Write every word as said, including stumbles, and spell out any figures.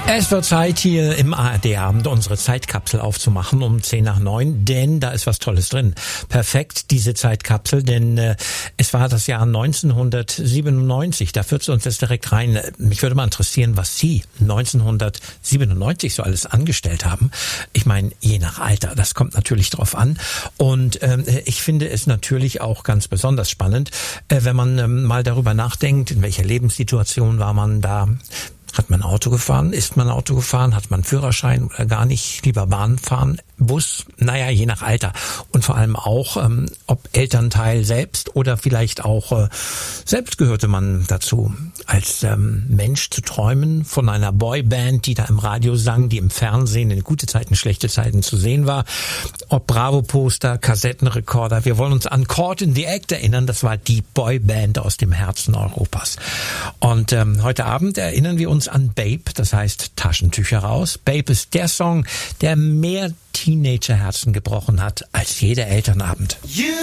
Es wird Zeit, hier im A R D-Abend unsere Zeitkapsel aufzumachen um zehn nach neun, denn da ist was Tolles drin. Perfekt, diese Zeitkapsel, denn äh, es war das Jahr neunzehnhundertsiebenundneunzig. Da führt es uns jetzt direkt rein. Mich würde mal interessieren, was Sie neunzehnhundertsiebenundneunzig so alles angestellt haben. Ich meine, je nach Alter, das kommt natürlich drauf an. Und ähm, ich finde es natürlich auch ganz besonders spannend, äh, wenn man ähm, mal darüber nachdenkt, in welcher Lebenssituation war man da. Hat man Auto gefahren? Ist man Auto gefahren? Hat man Führerschein oder gar nicht? Lieber Bahn fahren? Bus? Naja, je nach Alter. Und vor allem auch, ähm, ob Elternteil selbst oder vielleicht auch äh, selbst gehörte man dazu, als ähm, Mensch zu träumen von einer Boyband, die da im Radio sang, die im Fernsehen in gute Zeiten, schlechte Zeiten zu sehen war. Ob Bravo-Poster, Kassettenrekorder. Wir wollen uns an Caught in the Act erinnern. Das war die Boyband aus dem Herzen Europas. Und ähm, heute Abend erinnern wir uns an Babe, das heißt Taschentücher raus. Babe ist der Song, der mehr Teenagerherzen gebrochen hat als jeder Elternabend.